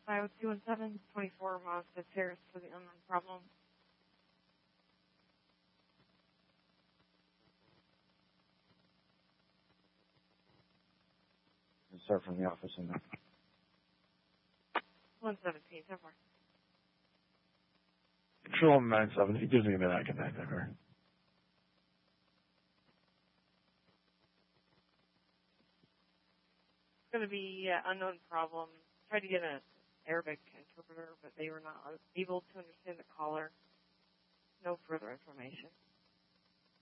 50217, 24 Mazda Terrace for the unknown problem. Start from the office and 117, so far. Control 97. If he gives me a minute, I can back that car. It's going to be unknown problem. Tried to get an Arabic interpreter, but they were not able to understand the caller. No further information.